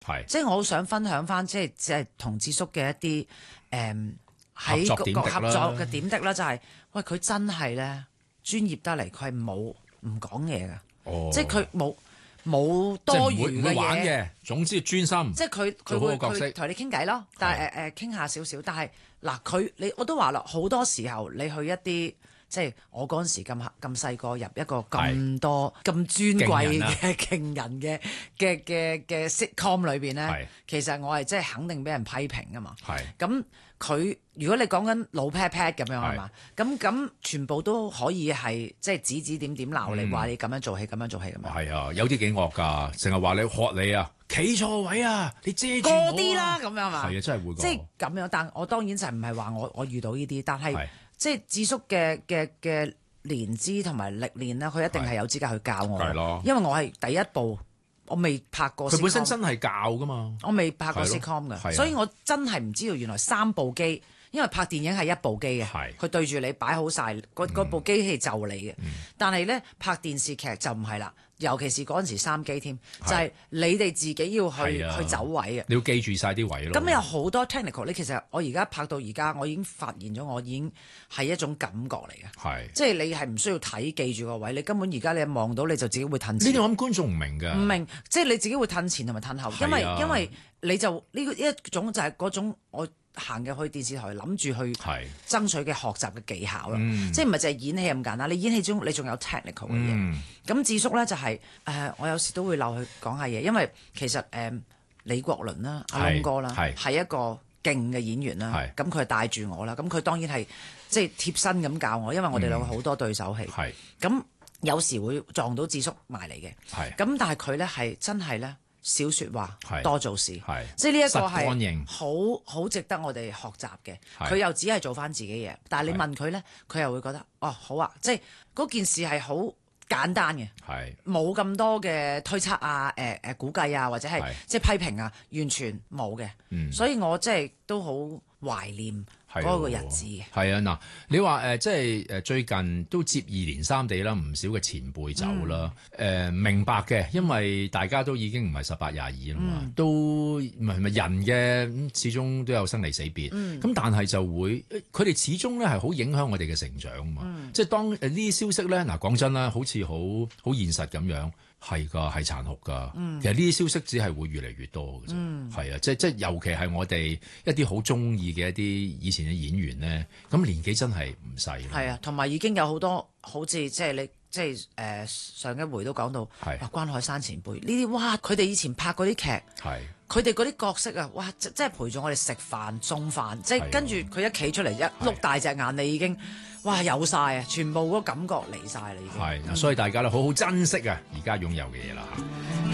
係， 即係我好想分享翻，即係同智叔嘅一啲喺合作點滴啦合作嘅點滴啦，就係喂佢真係咧專業得嚟，佢係冇唔講嘢㗎， 哦， 即係佢冇多餘嘅唔會玩嘢。 嘅，總之專心。 即係佢做好會個角色佢同你傾偈咯，但係傾下少少。但係嗱我都話啦，好多時候你去一啲即係我嗰陣時咁細個入一個咁多咁尊貴嘅勁人嘅 sitcom 裏邊咧，其實我係即係肯定俾人批評㗎嘛。咁佢如果你講緊老 pat pat 咁樣係嘛，咁全部都可以係即係指點鬧你，話你咁樣做戲咁樣做戲咁樣。 係啊，有啲幾惡㗎，成日話你學你啊，企錯位啊，你遮住嗰啲啦咁樣嘛。 係啊，真係會即係咁樣，但我當然就唔係話我遇到呢啲，但係即係智叔嘅年資同埋歷練啦，佢一定係有資格去教我。 係咯， 因為我係第一部。我未拍過 sitcom， 佢本身真係教噶嘛。 我未拍過 sitcom 嘅，所以我真係唔知道原來3部機，因為拍電影係1部機嘅，佢對住你擺好晒，嗰部機器就你嘅。但係咧拍電視劇就唔係啦，尤其是嗰陣時3機添，就係你哋自己要去走位啊！ 你要記住晒啲位咯。 咁有好多 technical， 你其實我而家拍到而家，我已經發現咗，我已經係一種感覺嚟嘅。即係你係唔需要睇記住個位，你根本而家你望到你就自己會褪前。 呢啲我諗觀眾唔明㗎。唔明，即係你自己會褪前同埋褪後，因為你就呢個一種就係嗰種我行入去電視台諗住去爭取嘅學習嘅技巧啦。即係唔係淨係演戲咁簡單，你演戲中你仲有 technical 嘅嘢。咁智叔咧就係我有時都會留佢講下嘢，因為其實李國麟啦、阿窿哥啦係一個勁嘅演員啦，咁佢係帶住我啦，咁佢當然係即係貼身咁教我，因為我哋兩個好多對手戲，咁有時會撞到智叔埋嚟嘅，咁但係佢咧係真係咧少説話多做事，即係呢一個係好值得我哋學習嘅。佢又只係做翻自己嘢，但係你問佢咧，佢又會覺得哦好啊，即係嗰件事係好簡單嘅，冇咁多嘅推測啊、估計啊，或者係即係批評啊，完全冇嘅。所以我即係都好懷念嗰個日子嘅。 係啊，嗱，你話即係最近都接二連三地啦，唔少嘅前輩走啦。明白嘅，因為大家都已經唔係18、22啦嘛，都唔係人嘅，始終都有生離死別。咁但係就會佢哋始終咧係好影響我哋嘅成長嘛。即係當呢啲消息咧，嗱講真啦，好似好現實咁樣。係㗎，係殘酷㗎。其實呢啲消息只係會越嚟越多嘅啫。係啊，即係尤其係我哋一啲好中意嘅一啲以前嘅演員咧，咁年紀真係唔細。 係啊，同埋已經有好多好似即係你即係上一回都講到，關海山前輩呢啲，哇！佢哋以前拍嗰啲劇，佢哋嗰啲角色啊，哇！即係陪住我哋食飯送飯，即係跟住佢一企出嚟一碌大隻眼，你已經。哇！有晒啊，全部嗰感覺嚟晒啦，已經。 所以大家咧好好珍惜啊，而家擁有嘅嘢啦嚇。